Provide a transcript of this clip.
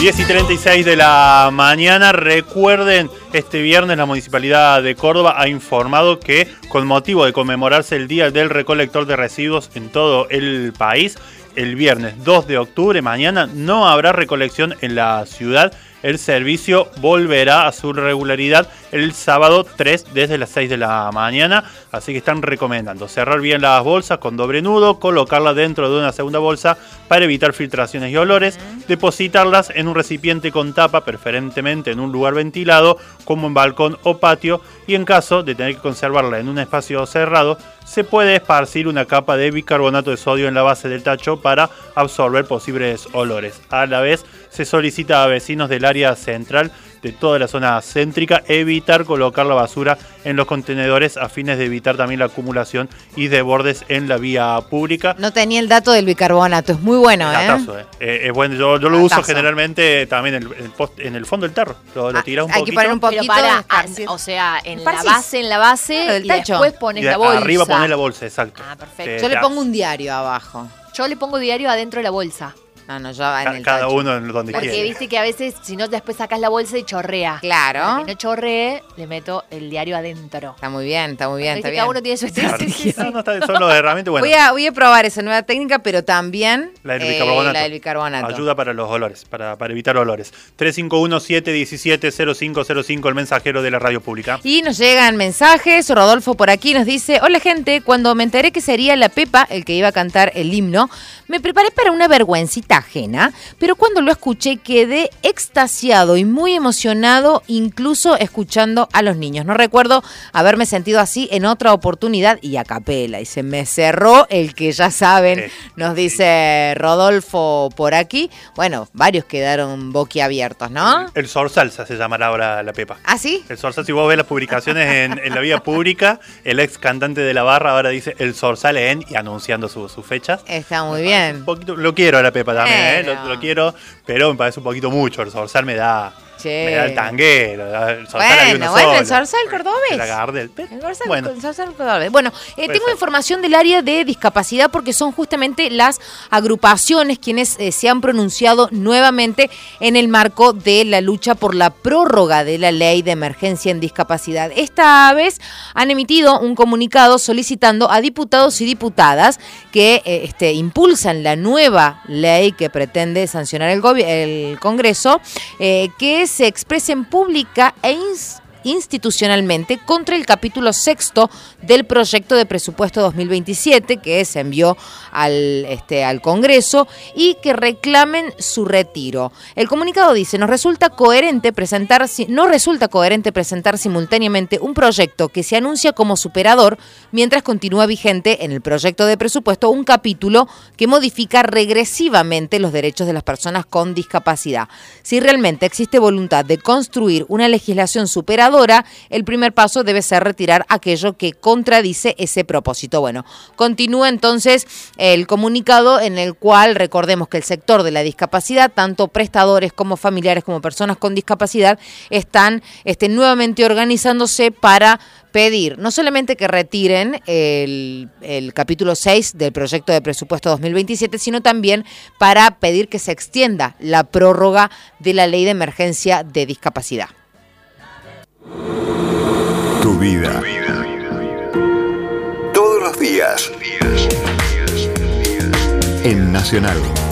10:36 de la mañana. Recuerden, este viernes la Municipalidad de Córdoba ha informado que con motivo de conmemorarse el Día del Recolector de Residuos en todo el país, el viernes 2 de octubre, mañana, no habrá recolección en la ciudad. El servicio volverá a su regularidad el sábado 3 desde las 6 de la mañana. Así que están recomendando cerrar bien las bolsas con doble nudo, colocarlas dentro de una segunda bolsa para evitar filtraciones y olores, depositarlas en un recipiente con tapa, preferentemente en un lugar ventilado, como en balcón o patio, y en caso de tener que conservarla en un espacio cerrado, se puede esparcir una capa de bicarbonato de sodio en la base del tacho para absorber posibles olores. A la vez, se solicita a vecinos del área central de toda la zona céntrica evitar colocar la basura en los contenedores a fines de evitar también la acumulación y desbordes en la vía pública. No tenía el dato del bicarbonato, es muy bueno, Latazo, es bueno, yo lo uso generalmente también en el fondo del tarro. Lo tirás un poquito. Hay que poner un poquito o sea, en la base del y tacho. Después pones la bolsa. Arriba pones la bolsa, exacto. Ah, perfecto. Yo le pongo un diario abajo. Yo le pongo diario adentro de la bolsa. No, yo en el cada tacho. uno en donde quiere. Porque viste que a veces, si no, después sacás la bolsa y chorrea. Claro. Para que no chorree, le meto el diario adentro. Está muy bien, está bien. Cada uno tiene su estrategia. Son los herramientas. Bueno, voy a probar esa nueva técnica, pero también la del bicarbonato. Ayuda para los olores, para evitar olores. 351-717-0505, el mensajero de la radio pública. Y nos llegan mensajes. Rodolfo por aquí nos dice: hola gente, cuando me enteré que sería la Pepa el que iba a cantar el himno, me preparé para una vergüencita ajena, pero cuando lo escuché quedé extasiado y muy emocionado, incluso escuchando a los niños. No recuerdo haberme sentido así en otra oportunidad y a capela. Y se me cerró el que ya saben, nos dice Rodolfo por aquí. Bueno, varios quedaron boquiabiertos, ¿no? El Sorsalsa se llamará ahora la Pepa. ¿Ah, sí? El Sorsal, si vos ves las publicaciones en la vía pública, el ex cantante de la barra ahora dice el Sorsal y anunciando sus fechas. Está muy bien. Un poquito, lo quiero a la Pepa también, lo quiero, pero me parece un poquito mucho. El Sorsal me da el tanguero. El Sorsal el Sorsal cordobés. El Sorsal cordobés. Bueno, tengo información del área de discapacidad porque son justamente las agrupaciones quienes se han pronunciado nuevamente en el marco de la lucha por la prórroga de la ley de emergencia en discapacidad. Esta vez han emitido un comunicado solicitando a diputados y diputadas que impulsan la nueva ley que pretende sancionar el Congreso, que se expresen pública e institucionalmente contra el capítulo 6 del proyecto de presupuesto 2027 que se envió al Congreso y que reclamen su retiro. El comunicado dice: no resulta coherente presentar simultáneamente un proyecto que se anuncia como superador mientras continúa vigente en el proyecto de presupuesto un capítulo que modifica regresivamente los derechos de las personas con discapacidad. Si realmente existe voluntad de construir una legislación superadora, el primer paso debe ser retirar aquello que contradice ese propósito. Bueno, continúa entonces el comunicado en el cual recordemos que el sector de la discapacidad, tanto prestadores como familiares como personas con discapacidad, están nuevamente organizándose para pedir no solamente que retiren el capítulo 6 del proyecto de presupuesto 2027, sino también para pedir que se extienda la prórroga de la ley de emergencia de discapacidad. Tu vida. Todos los días. En Nacional.